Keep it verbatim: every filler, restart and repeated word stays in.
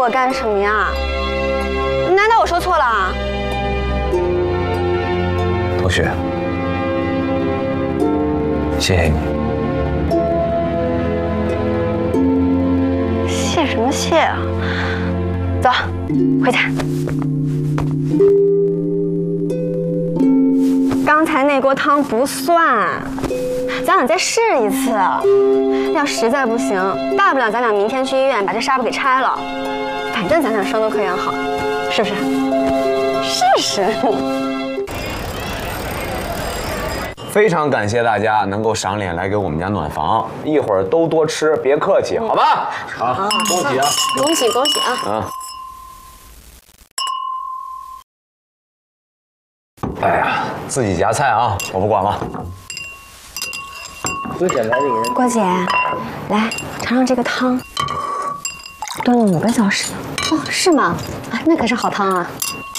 我干什么呀？难道我说错了？ 同学，谢谢你。 谢什么谢啊？走，回家。刚才那锅汤不算，咱俩再试一次。要实在不行，大不了咱俩明天去医院把这纱布给拆了。反正咱俩伤都可以养好，是不是？试试。 非常感谢大家能够赏脸来给我们家暖房，一会儿都多吃，别客气，好吧？好，恭喜啊！ 恭喜恭喜啊！ 啊！哎呀，自己夹菜啊，我不管了。 多简单的人。 郭姐，来尝尝这个汤，炖了五个小时。哦，是吗？啊，那可是好汤啊。